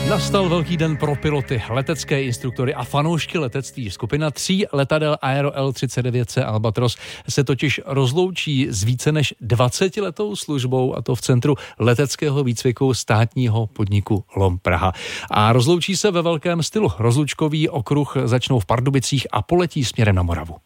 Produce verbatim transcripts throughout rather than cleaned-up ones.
Nastal velký den pro piloty, letecké instruktory a fanoušky letectví. Skupina tří letadel Aero L třicet devět C Albatros se totiž rozloučí s více než dvacetiletou službou, a to v centru leteckého výcviku státního podniku L O M Praha. A rozloučí se ve velkém stylu. Rozlučkový okruh začnou v Pardubicích a poletí směrem na Moravu.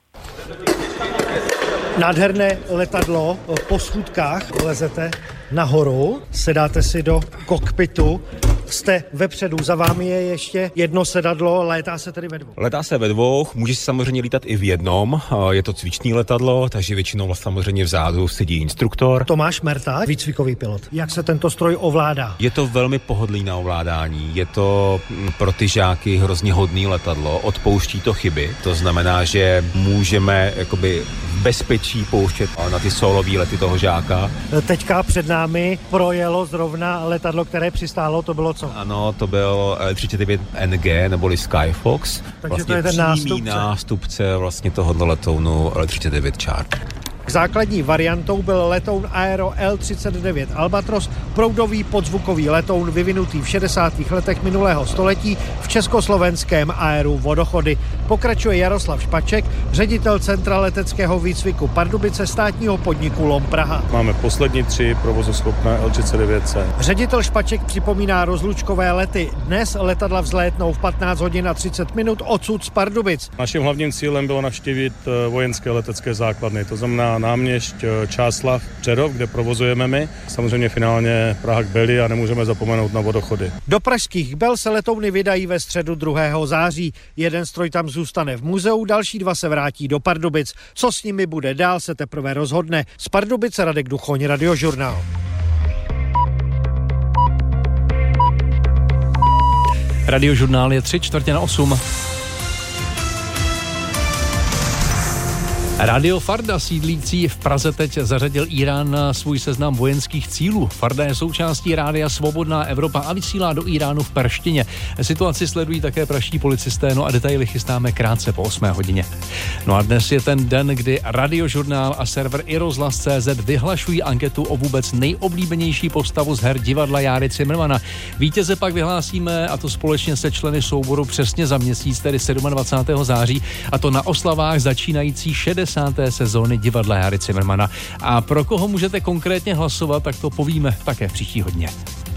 Nádherné letadlo, po schůdkách lezete nahoru, sedáte si do kokpitu, jste vepředu, za vámi je ještě jedno sedadlo, létá se tedy ve dvou. Letá se ve dvou, může se samozřejmě lítat i v jednom, je to cvičný letadlo, takže většinou samozřejmě vzadu sedí instruktor. Tomáš Merta, výcvikový pilot. Jak se tento stroj ovládá? Je to velmi pohodlný na ovládání, je to pro ty žáky hrozně hodný letadlo, odpouští to chyby, to znamená, že můžeme jakoby v bezpečí pouštět na ty solový lety toho žáka. Teďka před námi projelo zrovna letadlo, které přistálo, to bylo co? Ano, to byl L třicet devět N G neboli Skyfox. Takže vlastně to je ten nástupce. nástupce vlastně tohoto letounu L třicet devět Chart. Základní variantou byl letoun Aero L třicet devět Albatros, proudový podzvukový letoun vyvinutý v šedesátých letech minulého století v československém aeru Vodochody. Pokračuje Jaroslav Špaček, ředitel Centra leteckého výcviku Pardubice státního podniku L O M Praha. Máme poslední tři provozuschopné L třicet devět C. Ředitel Špaček připomíná rozlučkové lety. Dnes letadla vzlétnou v patnáct hodin a třicet minut odsud z Pardubic. Naším hlavním cílem bylo navštívit vojenské letecké základny, to znamená Náměšť, Čáslav, Přerov, kde provozujeme my. Samozřejmě finálně Praha k Beli a nemůžeme zapomenout na Vodochody. Do pražských Bel se letouny vydají ve středu druhého září. Jeden stroj tam zůstane v muzeu, další dva se vrátí do Pardubic. Co s nimi bude dál, se teprve rozhodne. Z Pardubice Radek Duchoň, Radiožurnál. Radiožurnál je tři čtvrtě na osm. Radio Farda sídlící v Praze teď zařadil Írán na svůj seznam vojenských cílů. Farda je součástí rádia Svobodná Evropa a vysílá do Íránu v perštině. Situaci sledují také pražští policisté, no a detaily chystáme krátce po osmé hodině. No a dnes je ten den, kdy Radiožurnál a server i rozhlas tečka cé zet vyhlašují anketu o vůbec nejoblíbenější postavu z her divadla Járy Cimrmana. Vítěze pak vyhlásíme, a to společně se členy souboru přesně za měsíc, tedy dvacátého sedmého září, a to na oslavách začínající šedesáté sezóny divadla Járy Cimrmana. A pro koho můžete konkrétně hlasovat, tak to povíme také v příští hodině.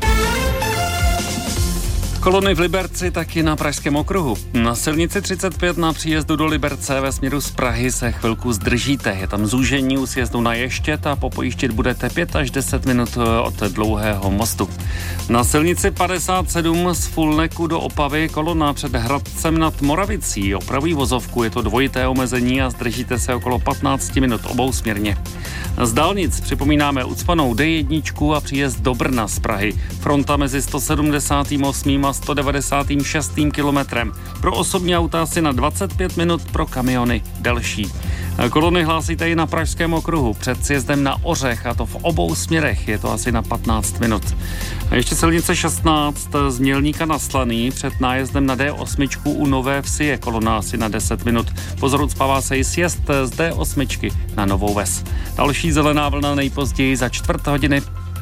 Kolony v Liberci taky na Pražském okruhu. Na silnici třicet pět na příjezdu do Liberce ve směru z Prahy se chvilku zdržíte. Je tam zúžení u sjezdu na Ještěd a popojíždět budete pět až deset minut od Dlouhého mostu. Na silnici padesát sedm z Fulneku do Opavy kolona před Hradcem nad Moravicí. Opravují vozovku, je to dvojité omezení a zdržíte se okolo patnáct minut obousměrně. Z dálnic připomínáme ucpanou D jedna a příjezd do Brna z Prahy. Fronta mezi sto sedmdesát osm a sto devadesát šest kilometrem. Pro osobní auta asi na dvacet pět minut, pro kamiony delší. Kolony hlásíte i na Pražském okruhu před sjezdem na Ořech, a to v obou směrech, je to asi na patnáct minut. A ještě silnice šestnáct z Mělníka na Slaný před nájezdem na D osm u Nové Vsi je kolona asi na deset minut. Pozor, ucpává se i sjezd z D osm na Novou Ves. Další zelená vlna nejpozději za čtvrt hodiny.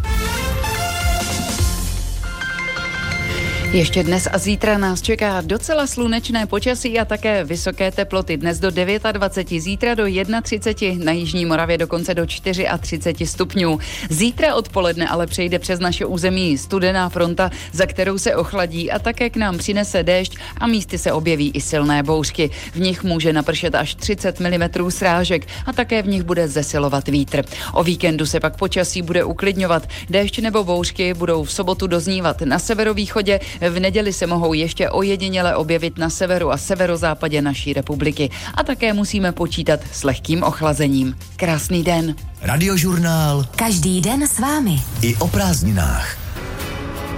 Ještě dnes a zítra nás čeká docela slunečné počasí a také vysoké teploty. Dnes do dvacet devět, zítra do třicet jedna, na jižní Moravě dokonce do třicet čtyři stupňů. Zítra odpoledne ale přejde přes naše území studená fronta, za kterou se ochladí a také k nám přinese déšť a místy se objeví i silné bouřky. V nich může napršet až třicet milimetrů srážek a také v nich bude zesilovat vítr. O víkendu se pak počasí bude uklidňovat. Déšť nebo bouřky budou v sobotu doznívat na severovýchodě. V neděli se mohou ještě ojediněle objevit na severu a severozápadě naší republiky. A také musíme počítat s lehkým ochlazením. Krásný den. Radiožurnál. Každý den s vámi. I o prázdninách.